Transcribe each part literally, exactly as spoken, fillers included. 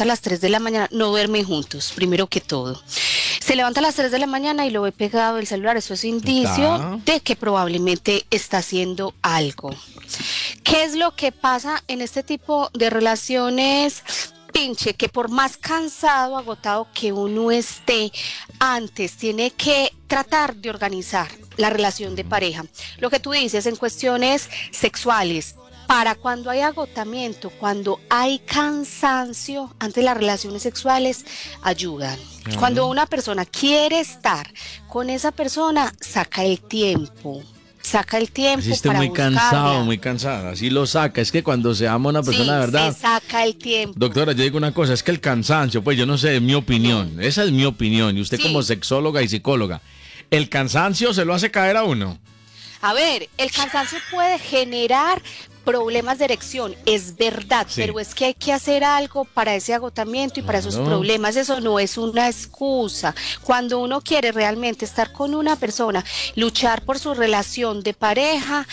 levanta a las tres de la mañana, no duermen juntos, primero que todo. Se levanta a las tres de la mañana y lo ve pegado el celular, eso es indicio Está. de que probablemente está haciendo algo. ¿Qué es lo que pasa en este tipo de relaciones? Pinche, que por más cansado, agotado que uno esté, antes tiene que tratar de organizar la relación de pareja. Lo que tú dices en cuestiones sexuales, para cuando hay agotamiento, cuando hay cansancio ante las relaciones sexuales, ayudan. Claro. Cuando una persona quiere estar con esa persona, saca el tiempo. Saca el tiempo Así esté para muy buscarla. cansado, muy cansada, así lo saca. Es que cuando se ama a una persona Sí, de verdad, se saca el tiempo. doctora, yo digo una cosa, es que el cansancio, pues yo no sé, es mi opinión, esa es mi opinión, y usted Sí. como sexóloga y psicóloga, el cansancio se lo hace caer a uno. A ver, el cansancio puede generar problemas de erección, es verdad, Sí. pero es que hay que hacer algo para ese agotamiento y para esos Claro. problemas, eso no es una excusa. Cuando uno quiere realmente estar con una persona, luchar por su relación de pareja,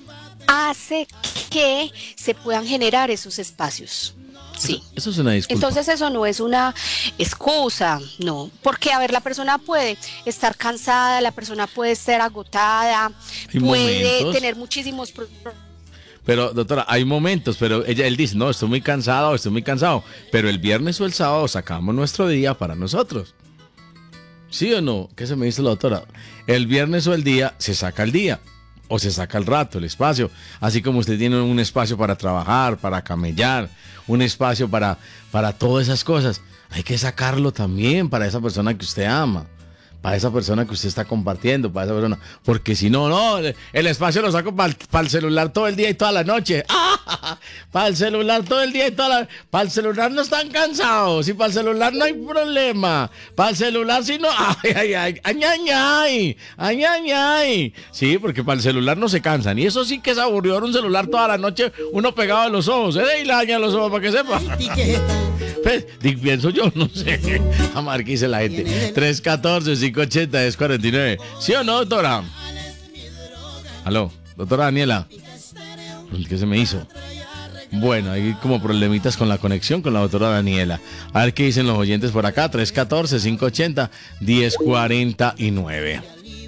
hace que se puedan generar esos espacios. Sí. Eso, eso es una disculpa. Entonces eso no es una excusa, no, porque a ver, la persona puede estar cansada, la persona puede estar agotada, Hay puede momentos. tener muchísimos problemas. Pero, doctora, hay momentos, pero ella, él dice, no, estoy muy cansado, estoy muy cansado. Pero el viernes o el sábado sacamos nuestro día para nosotros. ¿Sí o no? ¿Qué se me dice la doctora? El viernes o el día se saca el día. O se saca el rato, el espacio. Así como usted tiene un espacio para trabajar, para camellar, un espacio para, para todas esas cosas. Hay que sacarlo también para esa persona que usted ama. Para esa persona que usted está compartiendo, para esa persona. Porque si no, no, el, el espacio lo saco para el celular todo el día y toda la noche. ¡Ah! Para el celular todo el día y toda la... Para el celular no están cansados. Y para el celular no hay problema. Para el celular si no... ¡Ay, ay, ay! ¡Ay, ay, ay! ¡Ay, ay, ay! Sí, porque para el celular no se cansan. Y eso sí que es aburrido, un celular toda la noche, uno pegado a los ojos. ¿Eh? Y le dañan los ojos para que sepa. Pues, pienso yo, no sé. A ver qué dice la gente. tres uno cuatro, cinco ocho cero, diez cuarenta y nueve. ¿Sí o no, doctora? Aló, doctora Daniela. ¿Qué se me hizo? Bueno, hay como problemitas con la conexión con la doctora Daniela. A ver qué dicen los oyentes por acá. tres uno cuatro, cinco ocho cero, diez cuarenta y nueve.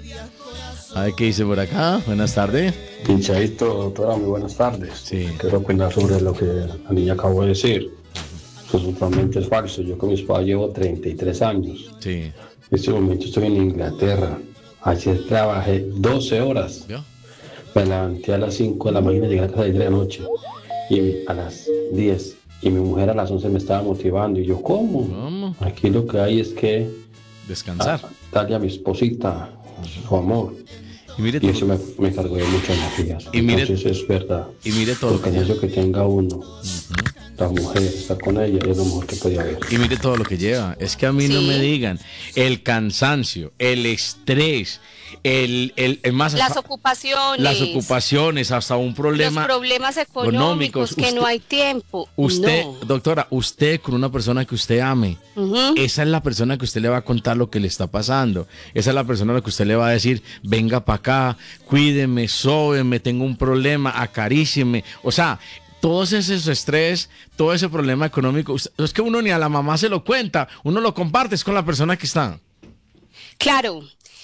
A ver qué dice por acá. Buenas tardes. Pinchadito, doctora, muy buenas tardes. Sí. Quiero opinar sobre lo que la niña acabó de decir. Eso totalmente es falso. Yo con mi esposa llevo treinta y tres años. Sí. En este momento estoy en Inglaterra. Ayer trabajé doce horas. ¿Vio? Me levanté a las cinco de la mañana y llegué a casa a las diez de la noche. Y a las diez. Y mi mujer a las once me estaba motivando. Y yo, ¿cómo? ¿Cómo? Aquí lo que hay es que Descansar. a- darle a mi esposita su amor. Y mire Y eso todo. me, me cargó de muchas energías. Y mire- Entonces es verdad. Y mire todo lo El que lleva. cansancio que tenga uno, la mujer, estar con ella, es lo mejor que podía haber. Y mire todo lo que lleva. Es que a mí no Sí. me digan. El cansancio, el estrés, el, el, el más Las ocupaciones, las ocupaciones, hasta un los problema. problemas económicos, económicos. que Usted- no hay tiempo. Usted, No. doctora, usted con una persona que usted ame, Ujú. esa es la persona que usted le va a contar lo que le está pasando. Esa es la persona a la que usted le va a decir, venga para acá, cuídeme, sóbeme, tengo un problema, acarícieme. O sea, todo ese estrés, todo ese problema económico, usted- es que uno ni a la mamá se lo cuenta, uno lo comparte, es con la persona que está. Claro.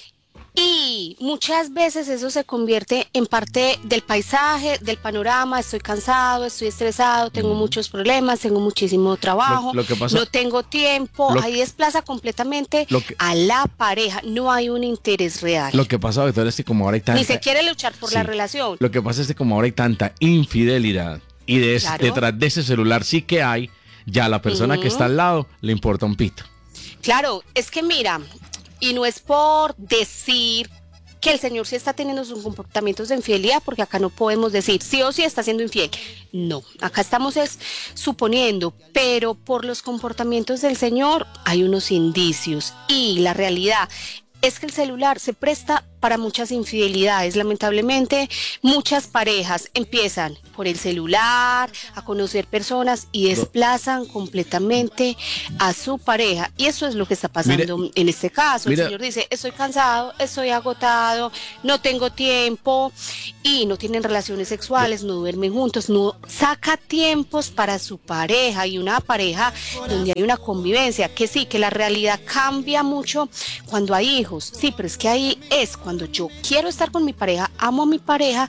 Y muchas veces eso se convierte en parte del paisaje, del panorama. Estoy cansado, estoy estresado, tengo muchos problemas, tengo muchísimo trabajo, Lo- lo que pasa- no tengo tiempo. lo- Ahí desplaza completamente lo que- a la pareja. No hay un interés real. Lo que pasa, doctora, es que como ahora hay tanta... Ni se quiere luchar por Sí. la relación. Lo que pasa es que como ahora hay tanta infidelidad y de ese- Claro. detrás de ese celular sí que hay, ya la persona que Ujú. está al lado le importa un pito. Claro, es que mira, y no es por decir que el señor sí está teniendo sus comportamientos de infidelidad, porque acá no podemos decir sí o sí está siendo infiel. No, acá estamos es suponiendo, pero por los comportamientos del señor hay unos indicios y la realidad es que el celular se presta para muchas infidelidades. Lamentablemente, muchas parejas empiezan por el celular, a conocer personas y desplazan completamente a su pareja. Y eso es lo que está pasando mire, en este caso. El mira, señor dice, estoy cansado, estoy agotado, no tengo tiempo y no tienen relaciones sexuales, no duermen juntos, no saca tiempos para su pareja y una pareja donde hay una convivencia, que sí, que la realidad cambia mucho cuando hay hijos. Sí, pero es que ahí es cuando yo quiero estar con mi pareja, amo a mi pareja,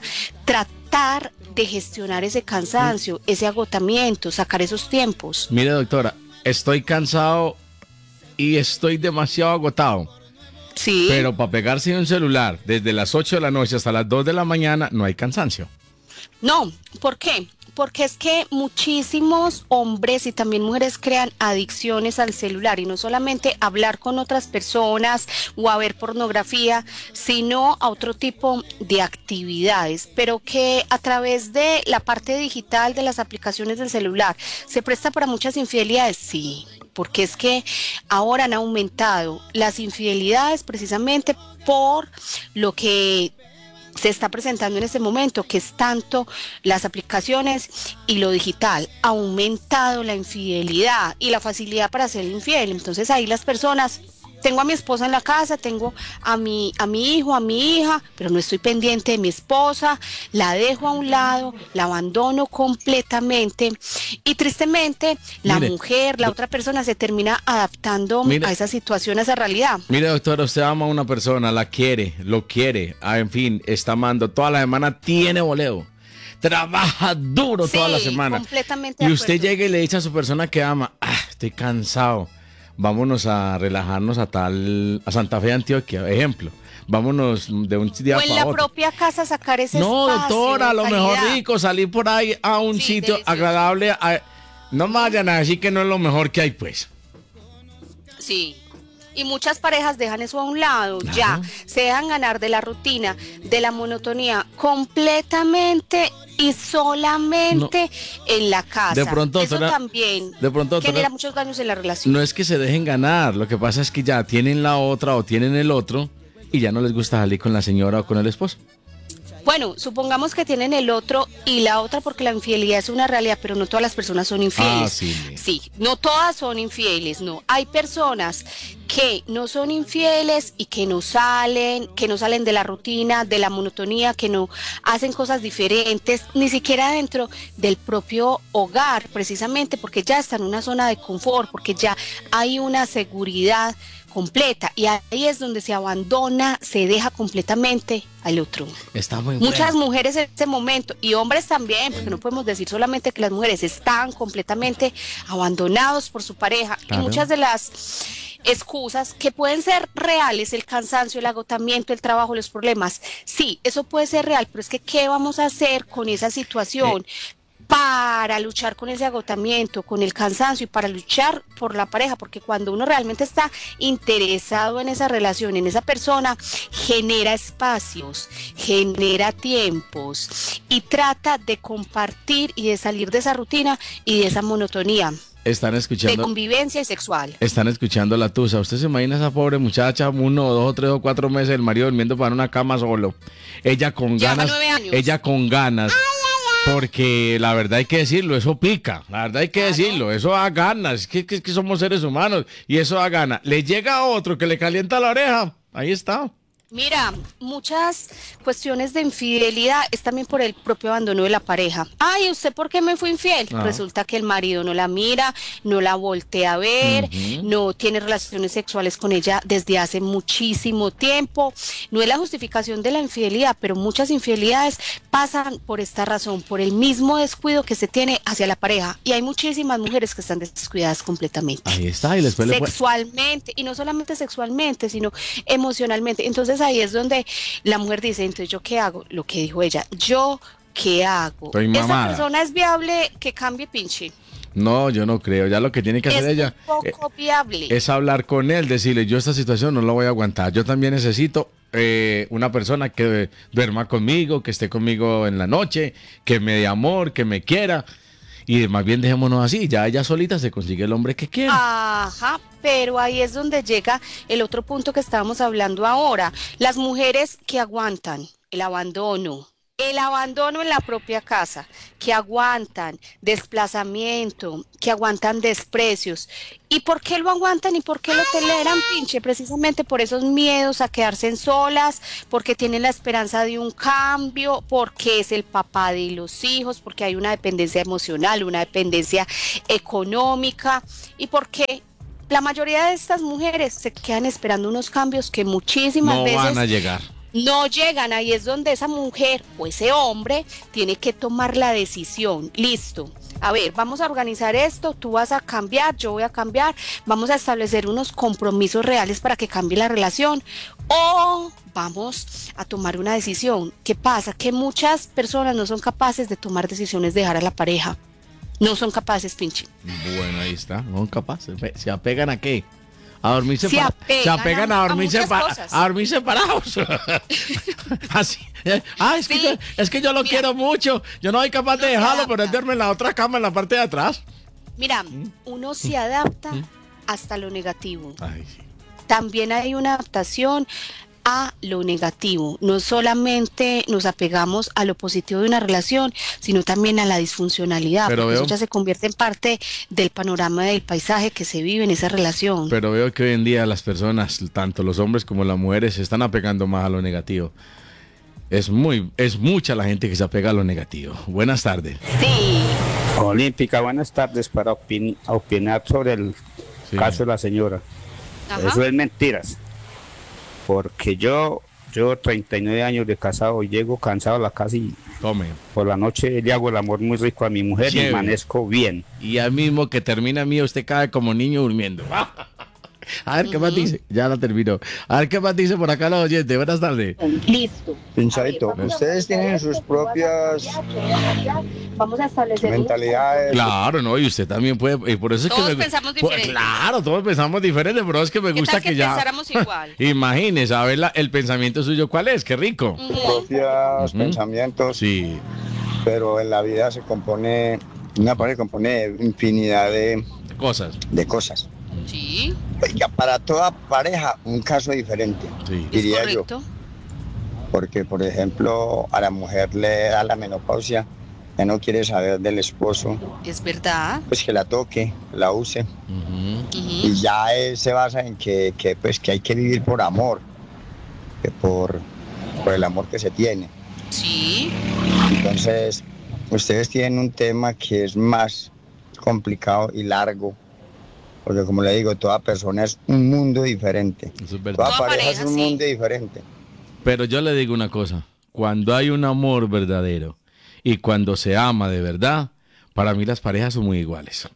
tratar de gestionar ese cansancio, ese agotamiento, sacar esos tiempos. Mire, doctora, estoy cansado y estoy demasiado agotado. Sí. Pero para pegarse en un celular desde las ocho de la noche hasta las dos de la mañana no hay cansancio. No, ¿por qué? Porque es que muchísimos hombres y también mujeres crean adicciones al celular, y no solamente hablar con otras personas o a ver pornografía, sino a otro tipo de actividades, pero que a través de la parte digital de las aplicaciones del celular se presta para muchas infidelidades, sí, porque es que ahora han aumentado las infidelidades precisamente por lo que se está presentando en este momento, que es tanto las aplicaciones y lo digital. Ha aumentado la infidelidad y la facilidad para ser infiel. Entonces ahí las personas, tengo a mi esposa en la casa, tengo a mi, a mi hijo, a mi hija, pero no estoy pendiente de mi esposa, la dejo a un lado, la abandono completamente y tristemente la mire, mujer, la otra persona se termina adaptando mire, a esa situación, a esa realidad. Mire, doctora, usted ama a una persona, la quiere, lo quiere, ah, en fin, está amando, toda la semana tiene boleo, trabaja duro sí, toda la semana. Completamente y usted llega y le dice a su persona que ama, ah, estoy cansado. Vámonos a relajarnos a tal, a Santa Fe, Antioquia, ejemplo. Vámonos de un día para otro. O en la propia casa sacar ese no, espacio. No, doctora, a lo mejor rico, salir por ahí a un sí, sitio delicioso. Agradable. A, no me vayan a decir que no es lo mejor que hay, pues. Sí. Y muchas parejas dejan eso a un lado, claro. Ya, se dejan ganar de la rutina, de la monotonía, completamente y solamente no. En la casa. De pronto, eso doctora, también de pronto, genera doctora, muchos daños en la relación. No es que se dejen ganar, lo que pasa es que ya tienen la otra o tienen el otro y ya no les gusta salir con la señora o con el esposo. Bueno, supongamos que tienen el otro y la otra, porque la infidelidad es una realidad, pero no todas las personas son infieles. Ah, sí. Sí, no todas son infieles, no. Hay personas que no son infieles y que no salen, que no salen de la rutina, de la monotonía, que no hacen cosas diferentes, ni siquiera dentro del propio hogar, precisamente porque ya están en una zona de confort, porque ya hay una seguridad completa, y ahí es donde se abandona, se deja completamente al otro. Está muy Muchas bueno. mujeres en ese momento, y hombres también, porque no podemos decir solamente que las mujeres están completamente abandonados por su pareja, claro. Y muchas de las excusas que pueden ser reales, el cansancio, el agotamiento, el trabajo, los problemas, sí, eso puede ser real, pero es que ¿qué vamos a hacer con esa situación? Eh. Para luchar con ese agotamiento, con el cansancio y para luchar por la pareja, porque cuando uno realmente está interesado en esa relación, en esa persona, genera espacios, genera tiempos y trata de compartir y de salir de esa rutina y de esa monotonía. Están escuchando. De convivencia y sexual. Están escuchando la tusa. ¿Usted se imagina a esa pobre muchacha, uno, dos, tres o cuatro meses, el marido durmiendo para una cama solo? Ella con Lleva ganas. nueve años. Ella con ganas. Porque la verdad hay que decirlo, eso pica, la verdad hay que claro. decirlo, eso da ganas, es que, que, que somos seres humanos y eso da ganas. Le llega a otro que le calienta la oreja, ahí está. Mira, muchas cuestiones de infidelidad es también por el propio abandono de la pareja. Ay, ¿usted por qué me fue infiel? Ah. Resulta que el marido no la mira, no la voltea a ver, uh-huh. No tiene relaciones sexuales con ella desde hace muchísimo tiempo. No es la justificación de la infidelidad, pero muchas infidelidades pasan por esta razón, por el mismo descuido que se tiene hacia la pareja. Y hay muchísimas mujeres que están descuidadas completamente. Ahí está, y después sexualmente, y no solamente sexualmente, sino emocionalmente. Entonces ahí es donde la mujer dice, entonces ¿yo qué hago? Lo que dijo ella, ¿yo qué hago? Estoy mamada. ¿Esa persona es viable que cambie, pinche? No, yo no creo, ya lo que tiene que hacer es ella poco eh, viable. Es hablar con él, decirle, yo esta situación no la voy a aguantar, yo también necesito eh, una persona que duerma conmigo, que esté conmigo en la noche, que me dé amor, que me quiera. Y más bien dejémonos así, ya ella solita se consigue el hombre que quiere. Ajá, pero ahí es donde llega el otro punto que estábamos hablando ahora. Las mujeres que aguantan el abandono, el abandono en la propia casa, que aguantan desplazamiento, que aguantan desprecios. ¿Y por qué lo aguantan y por qué lo toleran, pinche? Precisamente por esos miedos a quedarse en solas, porque tienen la esperanza de un cambio, porque es el papá de los hijos, porque hay una dependencia emocional, una dependencia económica, y porque la mayoría de estas mujeres se quedan esperando unos cambios que muchísimas No veces van a llegar. no llegan. Ahí es donde esa mujer o ese hombre tiene que tomar la decisión. Listo. A ver, vamos a organizar esto, tú vas a cambiar, yo voy a cambiar, vamos a establecer unos compromisos reales para que cambie la relación, o vamos a tomar una decisión. ¿Qué pasa? Que muchas personas no son capaces de tomar decisiones de dejar a la pareja. No son capaces, pinche. Bueno, ahí está, no son capaces. ¿Se apegan a qué? A dormir Se separados. apegan Se apegan a, a- a dormir, muchas separa- cosas. a dormir separados. Así. eh, Ah, es, que Sí. yo, es que yo lo Mira. quiero mucho. Yo no soy capaz de No se dejarlo, adapta. pero es verme en la otra cama, en la parte de atrás. Mira, uno se adapta hasta lo negativo. Ay, sí. También hay una adaptación a lo negativo. No solamente nos apegamos a lo positivo de una relación, sino también a la disfuncionalidad, Pero porque veo- eso ya se convierte en parte del panorama del paisaje que se vive en esa relación. Pero veo que hoy en día las personas, tanto los hombres como las mujeres, se están apegando más a lo negativo. Es muy, es mucha la gente que se apega a lo negativo. Buenas tardes. Sí. Olímpica, buenas tardes para opin- opinar sobre el Sí. caso de la señora. Ajá. Eso es mentiras, porque yo llevo treinta y nueve años de casado y llego cansado a la casa y Tome. por la noche le hago el amor muy rico a mi mujer Chévere. y amanezco bien. Y al mismo que termina mío, usted cae como niño durmiendo. A ver qué más dice. Ya la terminó. A ver qué más dice por acá los oyentes. Buenas tardes. Listo. Pinchadito, ustedes tienen sus propias Vamos a establecer mentalidades. Claro, no, y usted también puede, y por eso es Todos que me- pensamos pues, diferentes. claro, todos pensamos diferente, pero es que me ¿Qué gusta tal que, que ya. pensáramos igual? Imagínese, a ver la- el pensamiento suyo, ¿cuál es? Qué rico. propios Ujú. pensamientos, Sí, pero en la vida se compone, una pareja compone de infinidad de, cosas. de cosas. Sí, Ya para toda pareja, un caso diferente, Sí. es diría yo. correcto. Porque, por ejemplo, a la mujer le da la menopausia, ya no quiere saber del esposo, Es verdad. pues que la toque, la use. Ujú. Ujú. Y ya él se basa en que, que, pues, que hay que vivir por amor, que por, por el amor que se tiene. Sí. Entonces, ustedes tienen un tema que es más complicado y largo, porque como le digo, toda persona es un mundo diferente. Eso es verdad. Toda Toda pareja es pareja, un sí. mundo diferente. Pero yo le digo una cosa, cuando hay un amor verdadero y cuando se ama de verdad, para mí las parejas son muy iguales.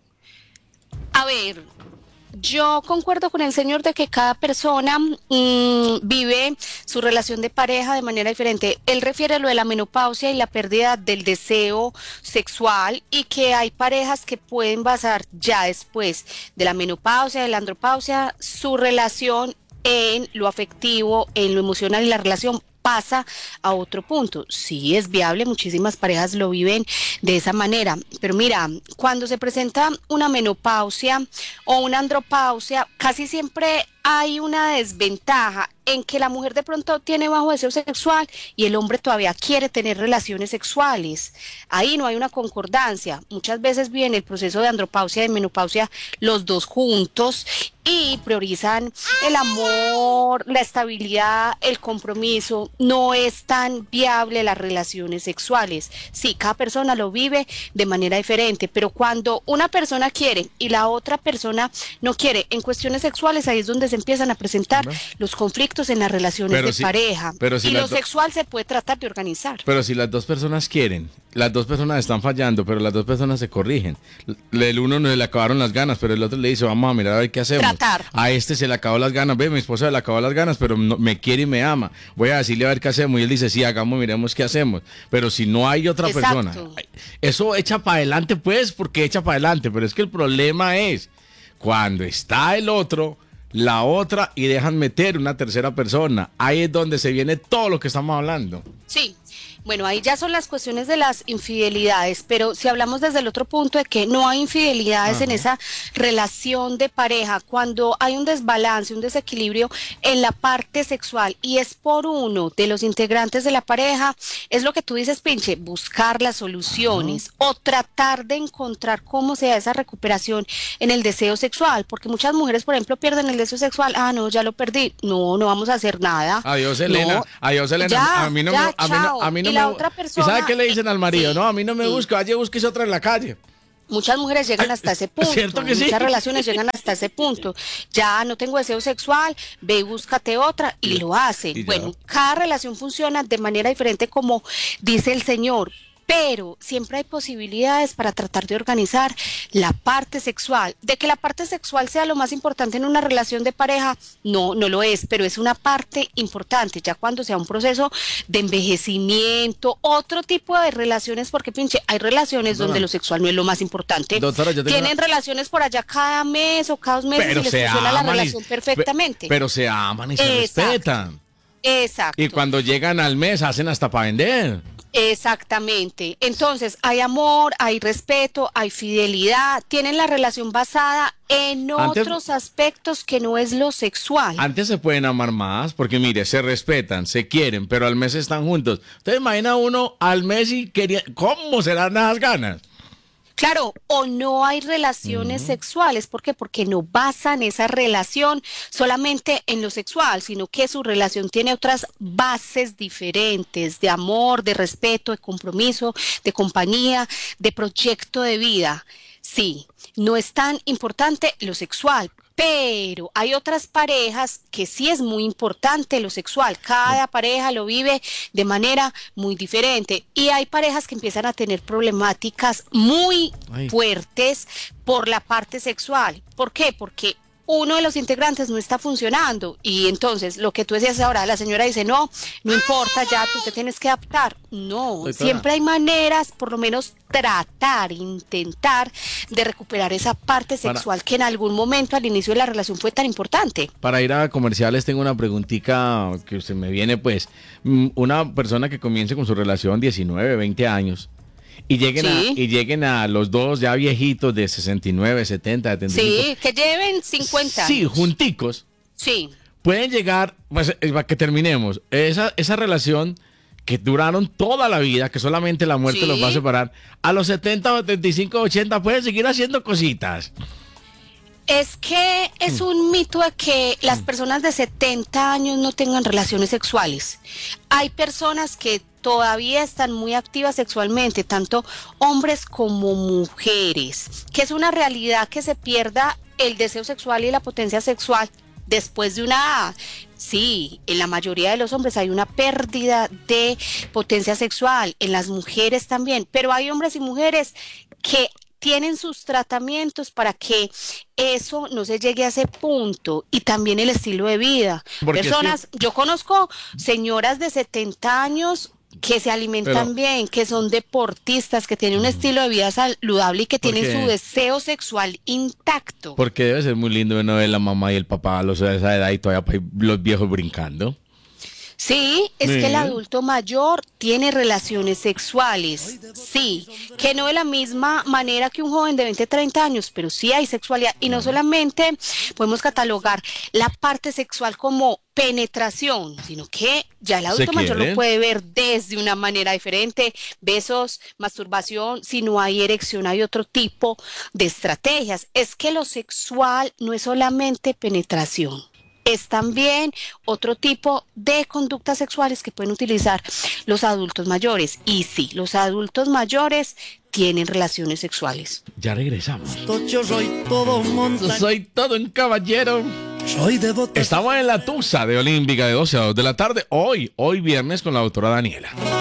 A ver, yo concuerdo con el señor de que cada persona mm, vive su relación de pareja de manera diferente. Él refiere a lo de la menopausia y la pérdida del deseo sexual, y que hay parejas que pueden basar ya después de la menopausia, de la andropausia, su relación en lo afectivo, en lo emocional, y la relación pasa a otro punto. Sí, es viable, muchísimas parejas lo viven de esa manera, pero mira, cuando se presenta una menopausia o una andropausia, casi siempre hay una desventaja en que la mujer de pronto tiene bajo deseo sexual y el hombre todavía quiere tener relaciones sexuales. Ahí no hay una concordancia. Muchas veces viven el proceso de andropausia y de menopausia los dos juntos y priorizan el amor, la estabilidad, el compromiso. No es tan viable las relaciones sexuales. Sí, cada persona lo vive de manera diferente, pero cuando una persona quiere y la otra persona no quiere en cuestiones sexuales, ahí es donde se empiezan a presentar Bueno. los conflictos en las relaciones Pero de si- pareja. pero si y las lo do- sexual se puede tratar de organizar. Pero si las dos personas quieren, las dos personas están fallando, pero las dos personas se corrigen. L- El uno no le acabaron las ganas, pero el otro le dice, vamos a mirar a ver qué hacemos. Tratar. A este se le acabó las ganas, ve, mi esposa se le acabó las ganas, pero no- me quiere y me ama. Voy a decirle a ver qué hacemos. Y él dice, sí, hagamos, miremos qué hacemos. Pero si no hay otra Exacto. persona, ay, eso echa para adelante, pues, porque echa para adelante. Pero es que el problema es cuando está el otro, la otra, y dejan meter una tercera persona. Ahí es donde se viene todo lo que estamos hablando. Sí, Bueno, ahí ya son las cuestiones de las infidelidades, pero si hablamos desde el otro punto de que no hay infidelidades Ajá. en esa relación de pareja, cuando hay un desbalance, un desequilibrio en la parte sexual y es por uno de los integrantes de la pareja, es lo que tú dices, Pinche, buscar las soluciones Ajá. o tratar de encontrar cómo se da esa recuperación en el deseo sexual, porque muchas mujeres, por ejemplo, pierden el deseo sexual, ah, no, ya lo perdí, no, no vamos a hacer nada. Adiós, Elena, no, adiós, Elena, ya, a mí no ya, me, a mí no, a mí no y la me, otra persona, ¿y sabe qué le dicen al marido? Sí, no, a mí no me sí. busca, vaya, búsquese otra en la calle. Muchas mujeres llegan hasta ese punto, ¿Cierto que sí? Muchas relaciones llegan hasta ese punto, ya no tengo deseo sexual, ve y búscate otra y, y lo hacen. Y bueno, cada relación funciona de manera diferente como dice el Señor, pero siempre hay posibilidades para tratar de organizar la parte sexual. De que la parte sexual sea lo más importante en una relación de pareja, no, no lo es, pero es una parte importante, ya cuando sea un proceso de envejecimiento, otro tipo de relaciones, porque Pinche, hay relaciones Doctora. donde lo sexual no es lo más importante. Doctora, yo tengo Tienen una... relaciones por allá cada mes o cada dos meses pero y les funciona la relación y... perfectamente. Pero se aman y se Exacto. respetan. Exacto. Y cuando llegan al mes hacen hasta para vender. Exactamente. Entonces, hay amor, hay respeto, hay fidelidad, tienen la relación basada en antes, otros aspectos que no es lo sexual. Antes se pueden amar más, porque mire, se respetan, se quieren, pero al mes están juntos. Entonces, imagina uno al mes y quería, ¿cómo serán las ganas? Claro, o no hay relaciones uh-huh. sexuales. ¿Por qué? Porque no basan esa relación solamente en lo sexual, sino que su relación tiene otras bases diferentes de amor, de respeto, de compromiso, de compañía, de proyecto de vida. Sí, no es tan importante lo sexual, pero hay otras parejas que sí es muy importante lo sexual. Cada pareja lo vive de manera muy diferente y hay parejas que empiezan a tener problemáticas muy Ay. fuertes por la parte sexual. ¿Por qué? Porque uno de los integrantes no está funcionando y entonces lo que tú decías ahora, la señora dice no, no importa, ya tú te tienes que adaptar. No, Doctora. Siempre hay maneras, por lo menos tratar, intentar de recuperar esa parte sexual para, que en algún momento al inicio de la relación fue tan importante. Para ir a comerciales tengo una preguntita que se me viene pues, una persona que comience con su relación diecinueve, veinte años. Y lleguen, sí. a, y lleguen a los dos ya viejitos de sesenta y nueve, setenta, setenta y cinco. Sí, que lleven cincuenta Sí, años. junticos. Sí. Pueden llegar, pues, para que terminemos, esa, esa relación que duraron toda la vida, que solamente la muerte sí. los va a separar, a los setenta, setenta y cinco, ochenta pueden seguir haciendo cositas. Es que es un mito de que las personas de setenta años no tengan relaciones sexuales. Hay personas que todavía están muy activas sexualmente, tanto hombres como mujeres, que es una realidad que se pierda el deseo sexual y la potencia sexual después de una edad. Sí, en la mayoría de los hombres hay una pérdida de potencia sexual, en las mujeres también, pero hay hombres y mujeres que tienen sus tratamientos para que eso no se llegue a ese punto y también el estilo de vida. Porque Personas, sí. yo conozco señoras de setenta años que se alimentan Pero, bien, que son deportistas, que tienen un estilo de vida saludable y que tienen su deseo sexual intacto. Porque debe ser muy lindo ver la mamá y el papá a los de esa edad y todavía los viejos brincando. Sí, es sí. que el adulto mayor tiene relaciones sexuales, sí, que no de la misma manera que un joven de veinte, treinta años, pero sí hay sexualidad y no solamente podemos catalogar la parte sexual como penetración, sino que ya el adulto mayor lo puede ver desde una manera diferente, besos, masturbación, si no hay erección hay otro tipo de estrategias. Es que lo sexual no es solamente penetración. Es también otro tipo de conductas sexuales que pueden utilizar los adultos mayores. Y sí, los adultos mayores tienen relaciones sexuales. Ya regresamos. Yo soy todo un montañero. Soy todo un caballero. Soy de botas. Estamos en la Tusa de Olímpica de doce a dos de la tarde. Hoy, hoy viernes con la doctora Daniela.